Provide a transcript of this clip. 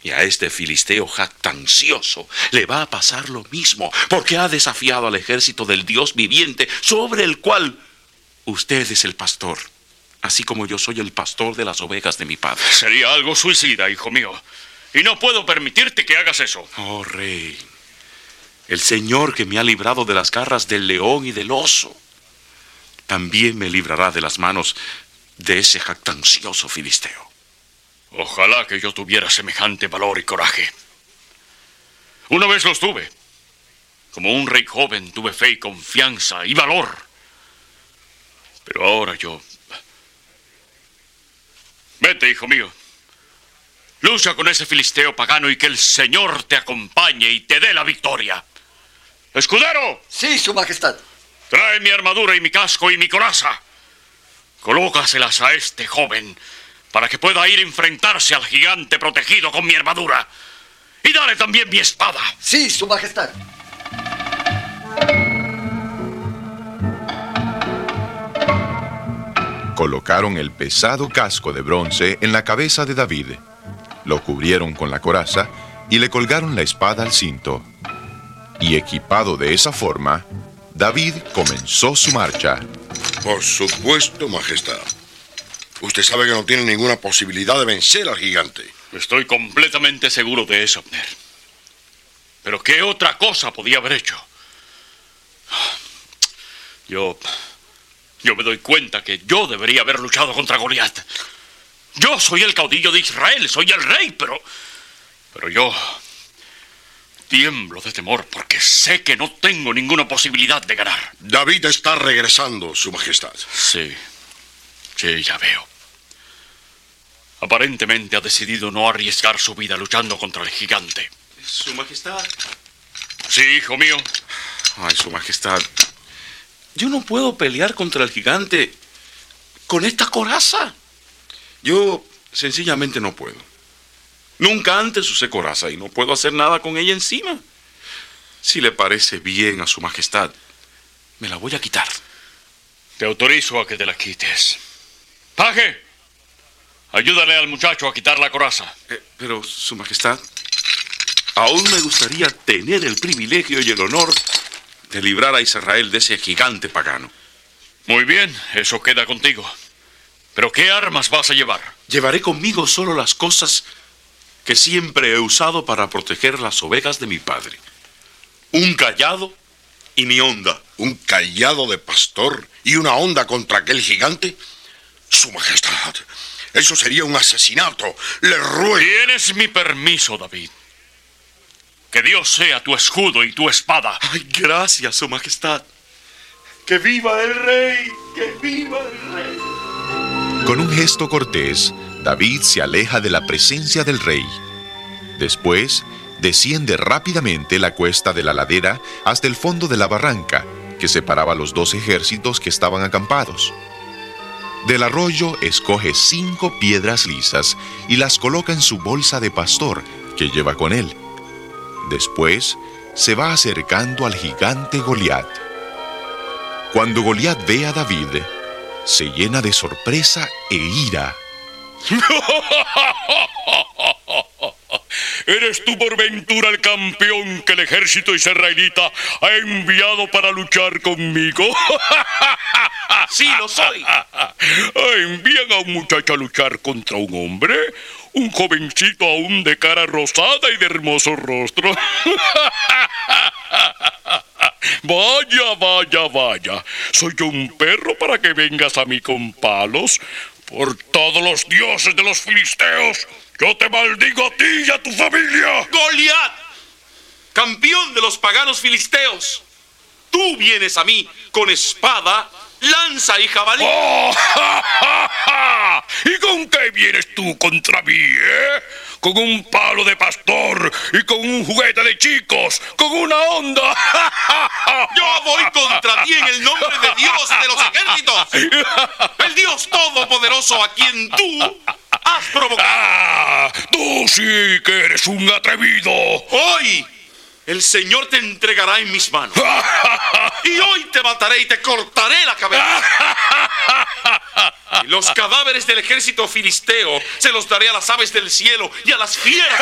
Y a este filisteo jactancioso le va a pasar lo mismo, porque ha desafiado al ejército del Dios viviente, sobre el cual usted es el pastor, así como yo soy el pastor de las ovejas de mi padre. Sería algo suicida, hijo mío, y no puedo permitirte que hagas eso. Oh, rey, el Señor que me ha librado de las garras del león y del oso, también me librará de las manos de ese jactancioso filisteo. Ojalá que yo tuviera semejante valor y coraje. Una vez los tuve. Como un rey joven tuve fe y confianza y valor. Pero ahora yo... Vete, hijo mío. Lucha con ese filisteo pagano y que el Señor te acompañe y te dé la victoria. ¡Escudero! Sí, Su Majestad. Trae mi armadura y mi casco y mi coraza. Colócaselas a este joven para que pueda ir a enfrentarse al gigante protegido con mi armadura. Y dale también mi espada. Sí, Su Majestad. Colocaron el pesado casco de bronce en la cabeza de David, lo cubrieron con la coraza y le colgaron la espada al cinto. Y equipado de esa forma, David comenzó su marcha. Por supuesto, Majestad. Usted sabe que no tiene ninguna posibilidad de vencer al gigante. Estoy completamente seguro de eso, Abner. Pero ¿qué otra cosa podía haber hecho? Yo me doy cuenta que yo debería haber luchado contra Goliat. Yo soy el caudillo de Israel, soy el rey, pero yo tiemblo de temor porque sé que no tengo ninguna posibilidad de ganar. David está regresando, Su Majestad. Sí, ya veo. Aparentemente ha decidido no arriesgar su vida luchando contra el gigante. Su Majestad. Sí, hijo mío. Ay, Su Majestad. Yo no puedo pelear contra el gigante con esta coraza. Yo sencillamente no puedo. Nunca antes usé coraza y no puedo hacer nada con ella encima. Si le parece bien a Su Majestad, me la voy a quitar. Te autorizo a que te la quites. ¡Paje! Ayúdale al muchacho a quitar la coraza. Pero, Su Majestad, aún me gustaría tener el privilegio y el honor de librar a Israel de ese gigante pagano. Muy bien, eso queda contigo. ¿Pero qué armas vas a llevar? Llevaré conmigo solo las cosas que siempre he usado para proteger las ovejas de mi padre. Un cayado y mi honda. ¿Un cayado de pastor y una honda contra aquel gigante? Su Majestad, eso sería un asesinato. Le ruego... Tienes mi permiso, David. Que Dios sea tu escudo y tu espada. Ay, gracias, Su Majestad. ¡Que viva el rey! ¡Que viva el rey! Con un gesto cortés, David se aleja de la presencia del rey. Después, desciende rápidamente la cuesta de la ladera hasta el fondo de la barranca, que separaba los dos ejércitos que estaban acampados. Del arroyo escoge 5 piedras lisas y las coloca en su bolsa de pastor que lleva con él. Después, se va acercando al gigante Goliat. Cuando Goliat ve a David, se llena de sorpresa e ira. ¿Eres tú por ventura el campeón que el ejército israelita ha enviado para luchar conmigo? ¡Sí, lo soy! ¿Envían a un muchacho a luchar contra un hombre? Un jovencito aún de cara rosada y de hermoso rostro. Vaya. ¿Soy yo un perro para que vengas a mí con palos? Por todos los dioses de los filisteos, yo te maldigo a ti y a tu familia. ¡Goliat! ¡Campeón de los paganos filisteos! Tú vienes a mí con espada, lanza y jabalí. ¡Oh, ¿Y con qué vienes tú contra mí, Con un palo de pastor y con un juguete de chicos, con una honda. Yo voy contra ti en el nombre de Dios de los ejércitos, el Dios todopoderoso a quien tú has provocado. Tú sí que eres un atrevido. Hoy el Señor te entregará en mis manos. Y hoy te mataré y te cortaré la cabeza. Y los cadáveres del ejército filisteo se los daré a las aves del cielo y a las fieras.